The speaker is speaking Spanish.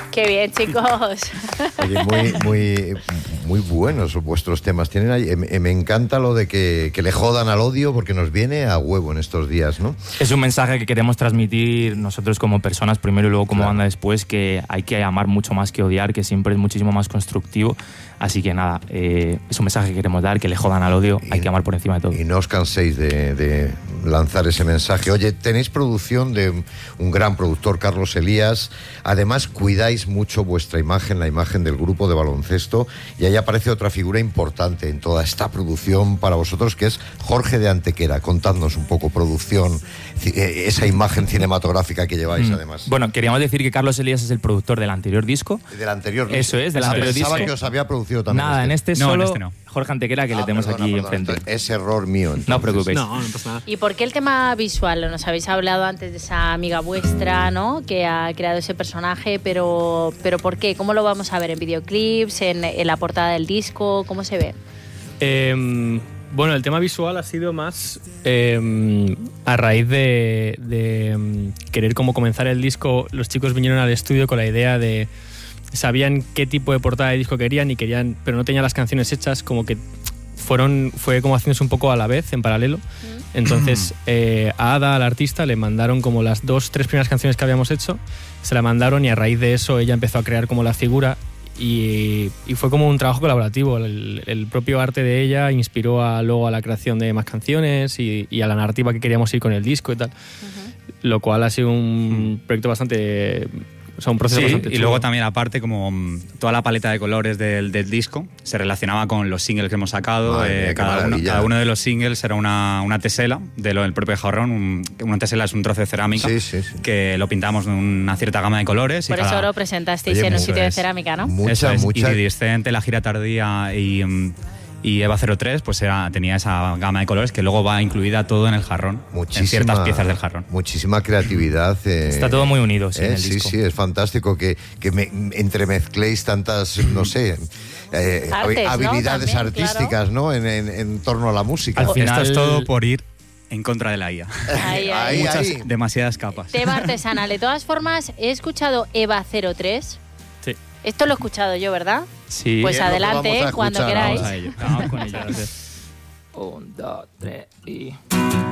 Qué bien, chicos. Oye, muy buenos vuestros temas. Tienen ahí, me encanta lo de que le jodan al odio, porque nos viene a huevo en estos días, ¿no? Es un mensaje que queremos transmitir nosotros como personas primero y luego como banda después, que hay que amar mucho más que odiar, que siempre es muchísimo más constructivo. Así que nada, es un mensaje que queremos dar, que le jodan al odio, hay que amar por encima de todo. Y no os canséis de lanzar ese mensaje. Oye, tenéis producción de un gran productor, Carlos Elías. Además, cuidáis mucho vuestra imagen, la imagen del grupo de baloncesto, y ahí aparece otra figura importante en toda esta producción para vosotros, que es Jorge de Antequera. Contadnos un poco, producción, esa imagen cinematográfica que lleváis, además. Bueno, queríamos decir que Carlos Elías es el productor del anterior disco. Del anterior disco. Eso es, del anterior disco. Pensaba que os había producido también. Nada, en este solo... en este no. Jorge Antequera, que le tenemos aquí enfrente. Es error mío, entonces. No os preocupéis. No pasa nada. ¿Y por qué el tema visual? Nos habéis hablado antes de esa amiga vuestra, ¿no?, que ha creado ese personaje, pero ¿por qué? ¿Cómo lo vamos a ver? ¿En videoclips? ¿En la portada del disco? ¿Cómo se ve? Bueno, el tema visual ha sido más a raíz de querer como comenzar el disco. Los chicos vinieron al estudio con la idea de... Sabían qué tipo de portada de disco querían, pero no tenían las canciones hechas, como que fue como haciéndose un poco a la vez, en paralelo. Entonces a Ada, la artista, le mandaron como las 2-3 primeras canciones que habíamos hecho, se la mandaron, y a raíz de eso ella empezó a crear como la figura, y fue como un trabajo colaborativo. El propio arte de ella inspiró luego a la creación de más canciones y a la narrativa que queríamos ir con el disco y tal, lo cual ha sido un proyecto bastante... O sea, un proceso bastante chulo. Y luego también, aparte, como toda la paleta de colores del disco se relacionaba con los singles que hemos sacado. Cada uno de los singles era una tesela del propio jarrón. Una tesela es un trozo de cerámica que lo pintamos de una cierta gama de colores. Por eso lo presentasteis en un sitio de cerámica, ¿no? Mucha. Iridiscente, La Gira Tardía y Eva 03 pues tenía esa gama de colores que luego va incluida todo en el jarrón, en ciertas piezas del jarrón. Muchísima creatividad. Está todo muy unido, en el disco. Sí, es fantástico que entremezcléis tantas, no sé, habilidades artísticas, claro, ¿no? En torno a la música. Al final esto es todo por ir en contra de la IA. Demasiadas capas. Tema artesanal. De todas formas, he escuchado Eva 03. Sí. Esto lo he escuchado yo, ¿verdad? Sí. Pues adelante, cuando queráis. Vamos con ello. 1, 2, 3 y...